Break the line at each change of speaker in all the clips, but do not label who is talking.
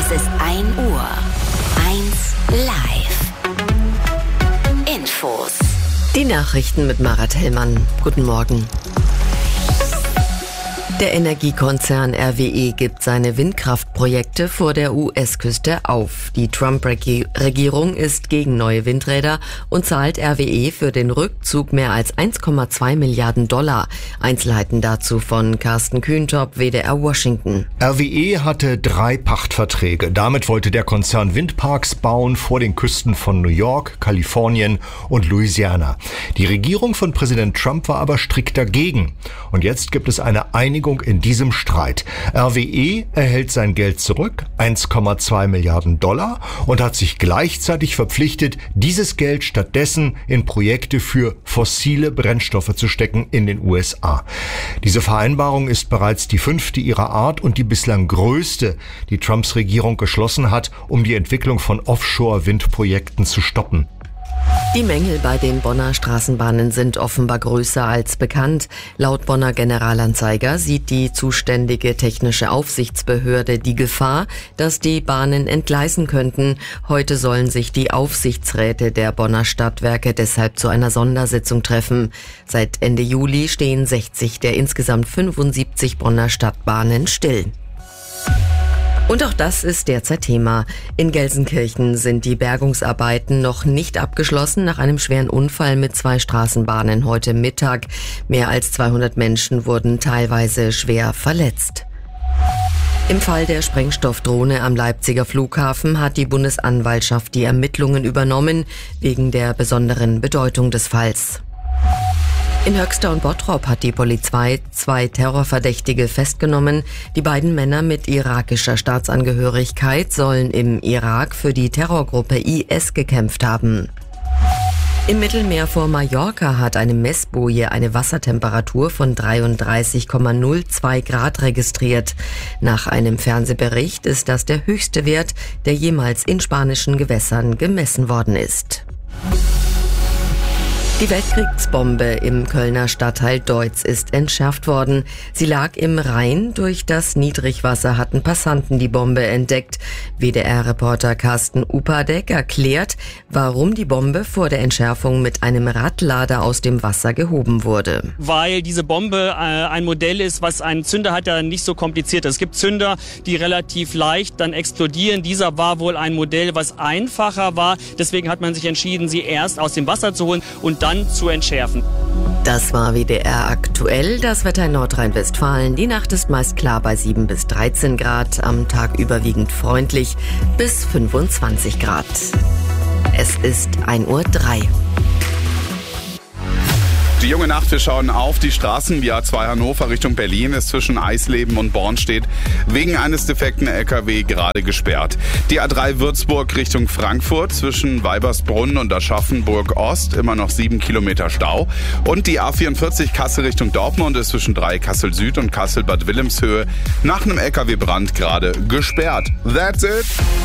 Es ist 1 Uhr. 1 Live. Infos.
Die Nachrichten mit Marat Hellmann. Guten Morgen. Der Energiekonzern RWE gibt seine Windkraftprojekte vor der US-Küste auf. Die Trump-Regierung ist gegen neue Windräder und zahlt RWE für den Rückzug mehr als $1,2 Milliarden. Einzelheiten dazu von Carsten Kühntop, WDR Washington.
RWE hatte 3 Pachtverträge. Damit wollte der Konzern Windparks bauen vor den Küsten von New York, Kalifornien und Louisiana. Die Regierung von Präsident Trump war aber strikt dagegen. Und jetzt gibt es eine Einigung in diesem Streit. RWE erhält sein Geld zurück, $1,2 Milliarden, und hat sich gleichzeitig verpflichtet, dieses Geld stattdessen in Projekte für fossile Brennstoffe zu stecken in den USA. Diese Vereinbarung ist bereits die 5. ihrer Art und die bislang größte, die Trumps Regierung geschlossen hat, um die Entwicklung von Offshore-Windprojekten zu stoppen.
Die Mängel bei den Bonner Straßenbahnen sind offenbar größer als bekannt. Laut Bonner Generalanzeiger sieht die zuständige technische Aufsichtsbehörde die Gefahr, dass die Bahnen entgleisen könnten. Heute sollen sich die Aufsichtsräte der Bonner Stadtwerke deshalb zu einer Sondersitzung treffen. Seit Ende Juli stehen 60 der insgesamt 75 Bonner Stadtbahnen still. Und auch das ist derzeit Thema. In Gelsenkirchen sind die Bergungsarbeiten noch nicht abgeschlossen nach einem schweren Unfall mit 2 Straßenbahnen heute Mittag. Mehr als 200 Menschen wurden teilweise schwer verletzt. Im Fall der Sprengstoffdrohne am Leipziger Flughafen hat die Bundesanwaltschaft die Ermittlungen übernommen, wegen der besonderen Bedeutung des Falls. In Höxter und Bottrop hat die Polizei 2 Terrorverdächtige festgenommen. Die beiden Männer mit irakischer Staatsangehörigkeit sollen im Irak für die Terrorgruppe IS gekämpft haben. Im Mittelmeer vor Mallorca hat eine Messboje eine Wassertemperatur von 33,02 Grad registriert. Nach einem Fernsehbericht ist das der höchste Wert, der jemals in spanischen Gewässern gemessen worden ist. Die Weltkriegsbombe im Kölner Stadtteil Deutz ist entschärft worden. Sie lag im Rhein. Durch das Niedrigwasser hatten Passanten die Bombe entdeckt. WDR-Reporter Carsten Upadek erklärt, warum die Bombe vor der Entschärfung mit einem Radlader aus dem Wasser gehoben wurde.
Weil diese Bombe ein Modell ist, was einen Zünder hat, der nicht so kompliziert ist. Es gibt Zünder, die relativ leicht dann explodieren. Dieser war wohl ein Modell, was einfacher war. Deswegen hat man sich entschieden, sie erst aus dem Wasser zu holen und dann zu entschärfen.
Das war WDR aktuell. Das Wetter in Nordrhein-Westfalen. Die Nacht ist meist klar bei 7 bis 13 Grad. Am Tag überwiegend freundlich bis 25 Grad. Es ist 1:03 Uhr.
Die junge Nacht, wir schauen auf die Straßen. Die A2 Hannover Richtung Berlin ist zwischen Eisleben und Bornstedt wegen eines defekten LKW gerade gesperrt. Die A3 Würzburg Richtung Frankfurt zwischen Weibersbrunn und Aschaffenburg Ost immer noch 7 Kilometer Stau. Und die A44 Kassel Richtung Dortmund ist zwischen Kassel Süd und Kassel Bad Wilhelmshöhe nach einem LKW-Brand gerade gesperrt. That's it.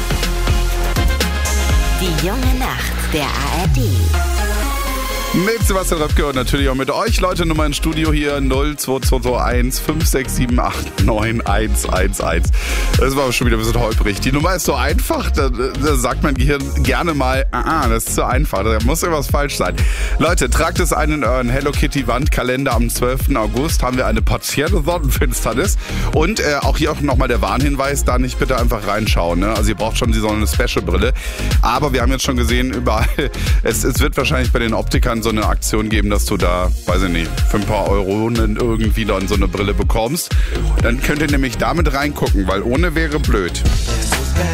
Die junge Nacht der ARD.
Mit Sebastian Röpke und natürlich auch mit euch. Leute, Nummer ins Studio hier 02221 567 89111. Das war schon wieder ein bisschen holprig. Die Nummer ist so einfach, da sagt mein Gehirn gerne mal, das ist zu einfach, da muss irgendwas falsch sein. Leute, tragt es ein in euren Hello Kitty Wandkalender. Am 12. August haben wir eine partielle Sonnenfinsternis. Und auch hier auch nochmal der Warnhinweis, da nicht bitte einfach reinschauen. Ne? Also ihr braucht schon so eine Special-Brille. Aber wir haben jetzt schon gesehen, überall, es wird wahrscheinlich bei den Optikern so eine Aktion geben, dass du da, weiß ich nicht, für ein paar Euro irgendwie dann so eine Brille bekommst. Dann könnt ihr nämlich damit reingucken, weil ohne wäre blöd.